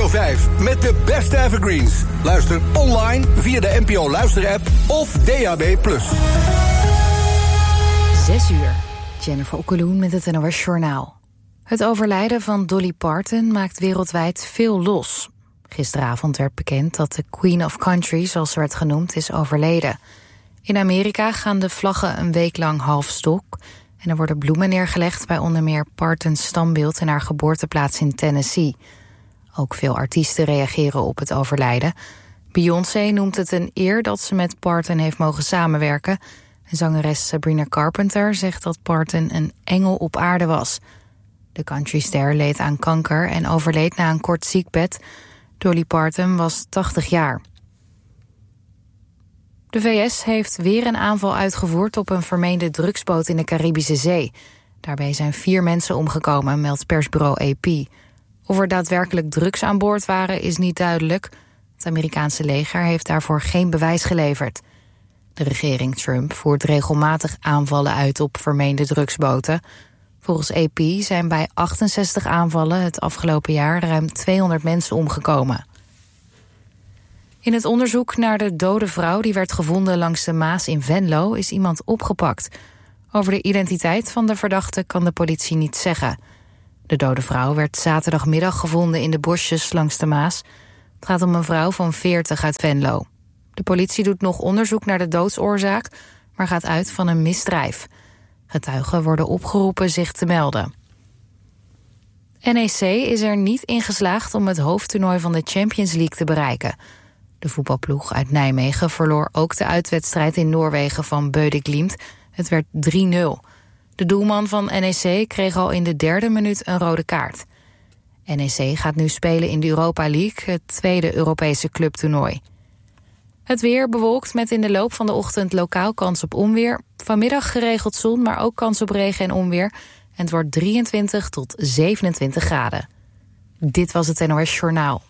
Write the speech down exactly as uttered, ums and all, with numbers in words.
vijf met de beste evergreens. Luister online via de N P O Luister-app of D A B plus. Zes uur. Jennifer Okkeloen met het N O S Journaal. Het overlijden van Dolly Parton maakt wereldwijd veel los. Gisteravond werd bekend dat de Queen of Country, zoals ze werd genoemd, is overleden. In Amerika gaan de vlaggen een week lang half stok en er worden bloemen neergelegd bij onder meer Partons standbeeld in haar geboorteplaats in Tennessee. Ook veel artiesten reageren op het overlijden. Beyoncé noemt het een eer dat ze met Parton heeft mogen samenwerken. En zangeres Sabrina Carpenter zegt dat Parton een engel op aarde was. De countryster leed aan kanker en overleed na een kort ziekbed. Dolly Parton was tachtig jaar. De V S heeft weer een aanval uitgevoerd op een vermeende drugsboot in de Caribische Zee. Daarbij zijn vier mensen omgekomen, meldt persbureau A P. Of er daadwerkelijk drugs aan boord waren, is niet duidelijk. Het Amerikaanse leger heeft daarvoor geen bewijs geleverd. De regering Trump voert regelmatig aanvallen uit op vermeende drugsboten. Volgens A P zijn bij achtenzestig aanvallen het afgelopen jaar ruim tweehonderd mensen omgekomen. In het onderzoek naar de dode vrouw die werd gevonden langs de Maas in Venlo is iemand opgepakt. Over de identiteit van de verdachte kan de politie niet zeggen. De dode vrouw werd zaterdagmiddag gevonden in de bosjes langs de Maas. Het gaat om een vrouw van veertig uit Venlo. De politie doet nog onderzoek naar de doodsoorzaak, maar gaat uit van een misdrijf. Getuigen worden opgeroepen zich te melden. N E C is er niet in geslaagd om het hoofdtoernooi van de Champions League te bereiken. De voetbalploeg uit Nijmegen verloor ook de uitwedstrijd in Noorwegen van Bø de Glimt. Het werd drie nul. De doelman van N E C kreeg al in de derde minuut een rode kaart. N E C gaat nu spelen in de Europa League, het tweede Europese clubtoernooi. Het weer bewolkt met in de loop van de ochtend lokaal kans op onweer. Vanmiddag geregeld zon, maar ook kans op regen en onweer. En het wordt drieëntwintig tot zevenentwintig graden. Dit was het N O S Journaal.